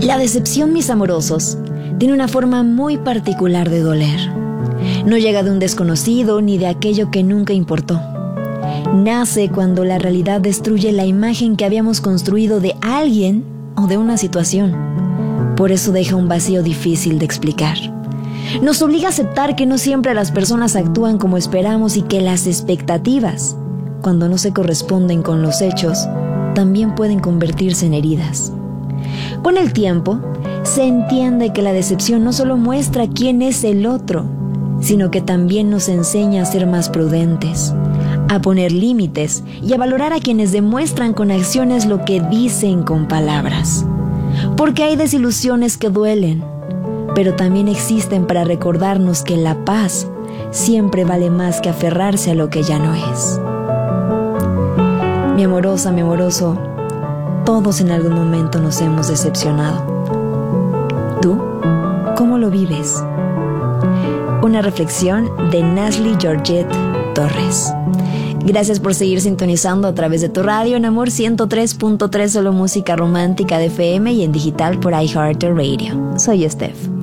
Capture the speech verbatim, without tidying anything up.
La decepción, mis amorosos, tiene una forma muy particular de doler. No llega de un desconocido ni de aquello que nunca importó. Nace cuando la realidad destruye la imagen que habíamos construido de alguien o de una situación. Por eso deja un vacío difícil de explicar. Nos obliga a aceptar que no siempre las personas actúan como esperamos y que las expectativas, cuando no se corresponden con los hechos, también pueden convertirse en heridas. Con el tiempo, se entiende que la decepción no solo muestra quién es el otro, sino que también nos enseña a ser más prudentes, a poner límites y a valorar a quienes demuestran con acciones lo que dicen con palabras. Porque hay desilusiones que duelen, pero también existen para recordarnos que la paz siempre vale más que aferrarse a lo que ya no es. Mi amorosa, mi amoroso, todos en algún momento nos hemos decepcionado. ¿Tú? ¿Cómo lo vives? Una reflexión de Nasli Georgette Torres. Gracias por seguir sintonizando a través de tu radio en Amor ciento tres punto tres, solo música romántica de F M y en digital por iHeartRadio. Soy Steph.